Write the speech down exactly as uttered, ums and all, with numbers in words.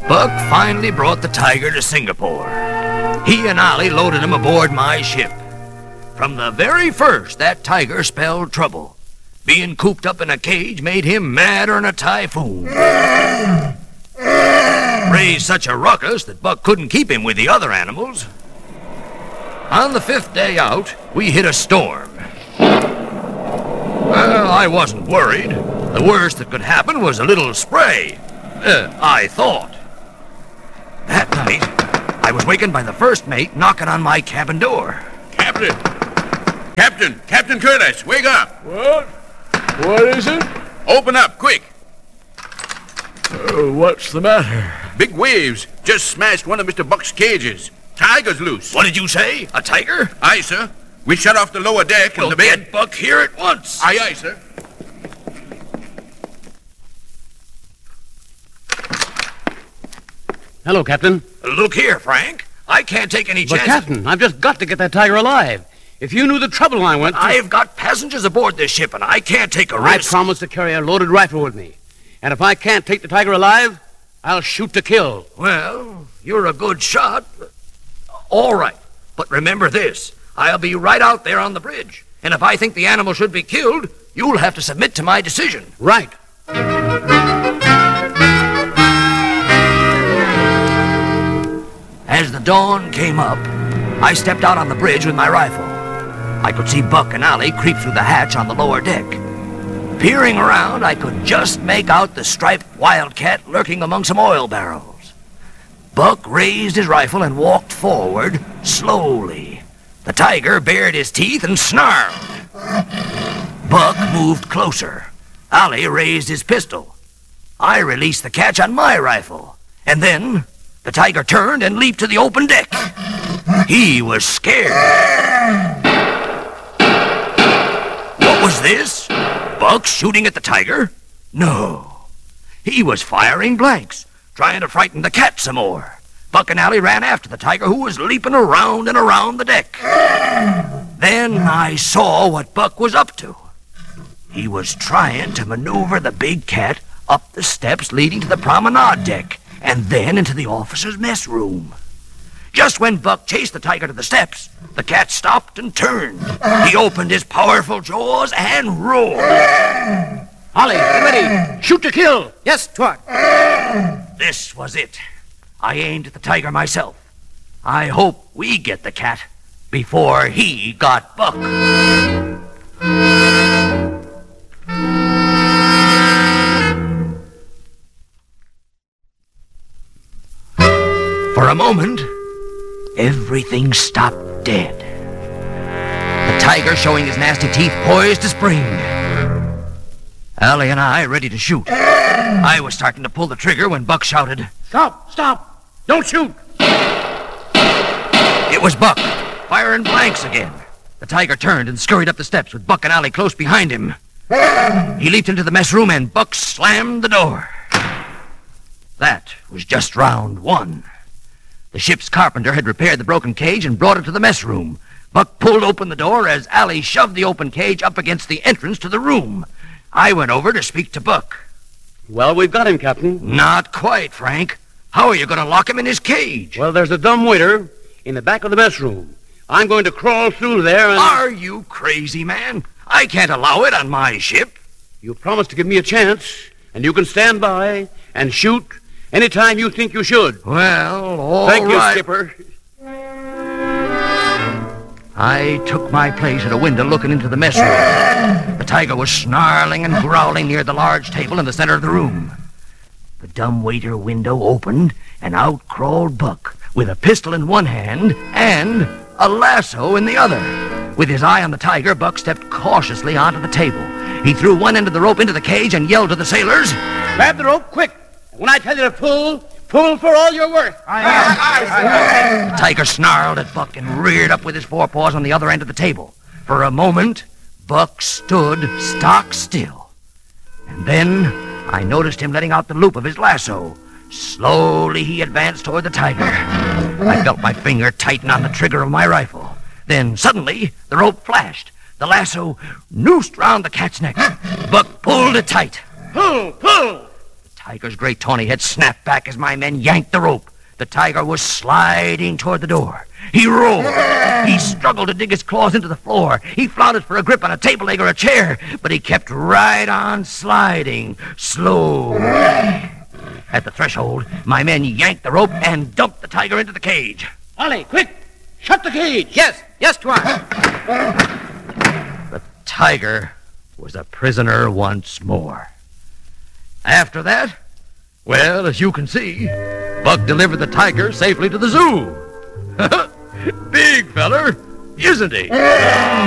Buck finally brought the tiger to Singapore. He and Ollie loaded him aboard my ship. From the very first, that tiger spelled trouble. Being cooped up in a cage made him madder than a typhoon. Raised such a ruckus that Buck couldn't keep him with the other animals. On the fifth day out, we hit a storm. Well, I wasn't worried. The worst that could happen was a little spray. Uh, I thought. That night, I was wakened by the first mate knocking on my cabin door. Captain! Captain! Captain Curtis, wake up! What? What is it? Open up, quick! Uh, what's the matter? Big waves just smashed one of Mister Buck's cages. Tiger's loose. What did you say? A tiger? Aye, sir. We shut off the lower deck We'll and the bed. get Buck here at once. Aye, aye, sir. Hello, Captain. Look here, Frank. I can't take any But, chances. Captain, I've just got to get that tiger alive. If you knew the trouble I went through... I've got passengers aboard this ship, and I can't take a I risk. promised to carry a loaded rifle with me. And if I can't take the tiger alive, I'll shoot to kill. Well, you're a good shot. All right. But remember this. I'll be right out there on the bridge. And if I think the animal should be killed, you'll have to submit to my decision. Right. As the dawn came up, I stepped out on the bridge with my rifle. I could see Buck and Ollie creep through the hatch on the lower deck. Peering around, I could just make out the striped wildcat lurking among some oil barrels. Buck raised his rifle and walked forward slowly. The tiger bared his teeth and snarled. Buck moved closer. Ollie raised his pistol. I released the catch on my rifle. And then the tiger turned and leaped to the open deck. He was scared. What was this? Buck shooting at the tiger? No. He was firing blanks, trying to frighten the cat some more. Buck and Ollie ran after the tiger, who was leaping around and around the deck. Then I saw what Buck was up to. He was trying to maneuver the big cat up the steps leading to the promenade deck, and then into the officers' mess room. Just when Buck chased the tiger to the steps, the cat stopped and turned. He opened his powerful jaws and roared. Ollie, get ready. Shoot to kill. Yes, Twat. This was it. I aimed at the tiger myself. I hope we get the cat before he got Buck. For a moment, everything stopped dead. The tiger showing his nasty teeth poised to spring. Allie and I ready to shoot. I was starting to pull the trigger when Buck shouted, Stop, stop. Don't shoot. It was Buck, firing blanks again. The tiger turned and scurried up the steps with Buck and Ollie close behind him. He leaped into the mess room and Buck slammed the door. That was just round one. The ship's carpenter had repaired the broken cage and brought it to the mess room. Buck pulled open the door as Allie shoved the open cage up against the entrance to the room. I went over to speak to Buck. Well, we've got him, Captain. Not quite, Frank. How are you going to lock him in his cage? Well, there's a dumb waiter in the back of the mess room. I'm going to crawl through there and... Are you crazy, man? I can't allow it on my ship. You promised to give me a chance, and you can stand by and shoot anytime you think you should. Well, all Thank you, right. Skipper. I took my place at a window looking into the mess room. The tiger was snarling and growling near the large table in the center of the room. The dumbwaiter window opened, and out crawled Buck, with a pistol in one hand and a lasso in the other. With his eye on the tiger, Buck stepped cautiously onto the table. He threw one end of the rope into the cage and yelled to the sailors, Grab the rope, quick. When I tell you to pull, pull for all you're worth. The tiger snarled at Buck and reared up with his forepaws on the other end of the table. For a moment, Buck stood stock still. And then I noticed him letting out the loop of his lasso. Slowly he advanced toward the tiger. I felt my finger tighten on the trigger of my rifle. Then suddenly the rope flashed. The lasso noosed round the cat's neck. Buck pulled it tight. Pull, pull. The tiger's great tawny head snapped back as my men yanked the rope. The tiger was sliding toward the door. He roared. He struggled to dig his claws into the floor. He flouted for a grip on a table leg or a chair, but he kept right on sliding, slow. At the threshold, my men yanked the rope and dumped the tiger into the cage. Ollie, quick! Shut the cage! Yes, yes, Tuan. The tiger was a prisoner once more. After that, well, as you can see, Buck delivered the tiger safely to the zoo. Big feller, isn't he?